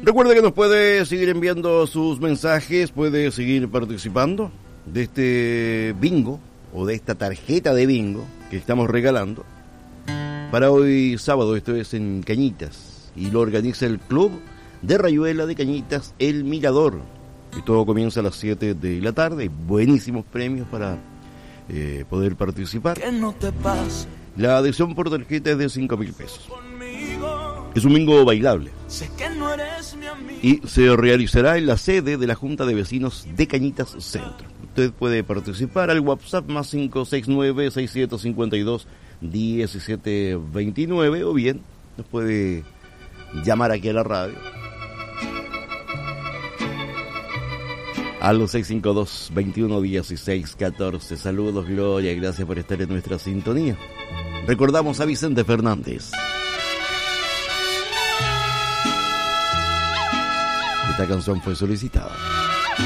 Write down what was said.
Recuerda que nos puede seguir enviando sus mensajes, puede seguir participando de este bingo o de esta tarjeta de bingo que estamos regalando para hoy sábado. Esto es en Cañitas y lo organiza el Club de Rayuela de Cañitas El Mirador, y todo comienza a las 7 de la tarde. Buenísimos premios para poder participar. Que no te pase. La adhesión por tarjeta es de 5.000 pesos. Es un bingo bailable Sé que no eres mi amigo. y se realizará en la sede de la Junta de Vecinos de Cañitas Centro. Usted puede participar al WhatsApp más 569-6752-1729, o bien nos puede llamar aquí a la radio al 652-2116-14. Saludos, Gloria, gracias por estar en nuestra sintonía. Recordamos a Vicente Fernández. Esta canción fue solicitada.